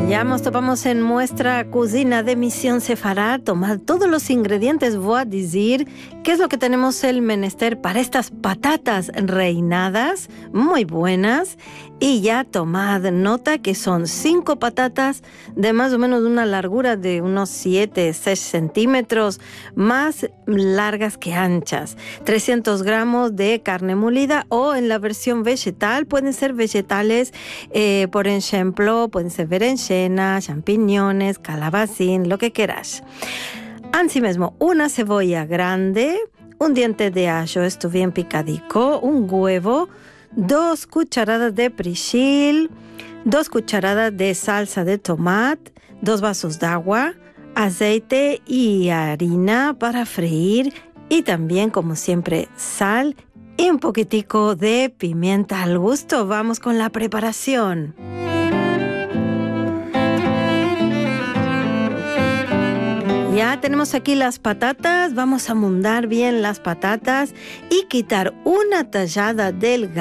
Ya nos topamos en nuestra cocina de Misión Sefarad. Tomad todos los ingredientes, voy a decir qué es lo que tenemos el menester para estas patatas reinadas, muy buenas. Y ya tomad nota que son 5 patatas de más o menos una largura de unos 7-6 centímetros, más largas que anchas. 300 gramos de carne molida o en la versión vegetal, pueden ser vegetales, por ejemplo, pueden ser berenjena, champiñones, calabacín, lo que quieras. Así mismo, una cebolla grande, un diente de ajo, esto bien picadico, un huevo, 2 cucharadas de perejil, 2 cucharadas de salsa de tomate, 2 vasos de agua, aceite y harina para freír y también, como siempre, sal y un poquitico de pimienta al gusto. Vamos con la preparación. Ya tenemos aquí las patatas, vamos a mondar bien las patatas y quitar una tallada delgada